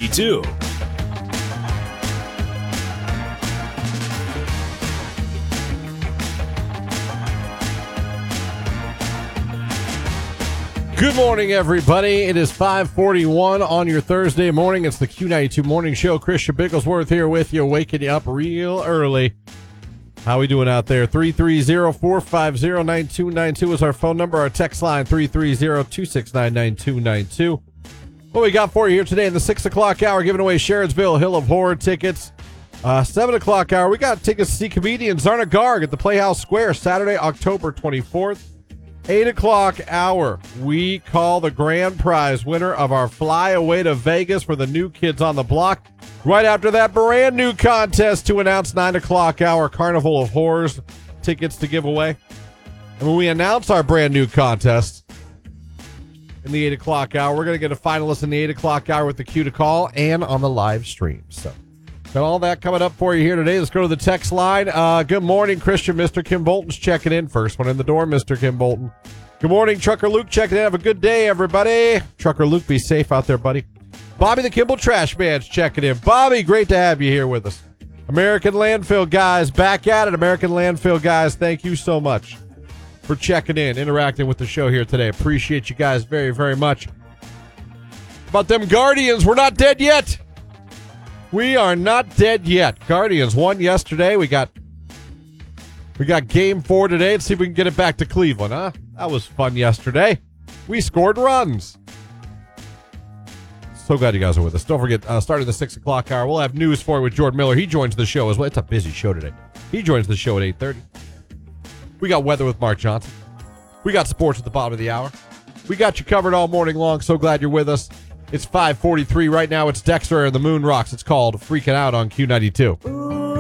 Q92. Good morning, everybody. It is 5:41 on your Thursday morning. It's the Q92 Morning Show. Christian Bigglesworth here with you, waking you up real early. How we doing out there? 330-450-9292 is our phone number. Our text line, 330-269-9292. What we got for you here today in the 6 o'clock hour, giving away Sharonsville Hill of Horror tickets. 7 o'clock hour, we got tickets to see comedian Zarna Garg at the Playhouse Square, Saturday, October 24th. 8 o'clock hour, we call the grand prize winner of our fly away to Vegas for the New Kids on the Block. Right after that, brand new contest to announce. 9 o'clock hour, Carnival of Horrors tickets to give away. And when we announce our brand new contest in the 8 o'clock hour, we're going to get a finalist in the 8 o'clock hour with the cue to call and on the live stream. So got all that coming up for you here today. Let's go to the text line. Good morning, Christian. Mr. Kim Bolton's checking in. First one in the door, Mr. Kim Bolton. Good morning, Trucker Luke checking in. Have a good day, everybody. Trucker Luke, be safe out there, buddy. Bobby the Kimball Trash Man's checking in. Bobby, great to have you here with us. American Landfill Guys, back at it. American Landfill Guys, thank you so much for checking in, interacting with the show here today. Appreciate you guys very, very much. About them Guardians, we're not dead yet. We are not dead yet. Guardians won yesterday. We got game 4 today. Let's see if we can get it back to Cleveland, huh? That was fun yesterday. We scored runs. So glad you guys are with us. Don't forget, starting the 6 o'clock hour, we'll have news for you with Jordan Miller. He joins the show as well. It's a busy show today. He joins the show at 8:30. We got weather with Mark Johnson. We got sports at the bottom of the hour. We got you covered all morning long. So glad you're with us. It's 5:43 right now. It's Dexter and the Moon Rocks. It's called Freaking Out on Q92.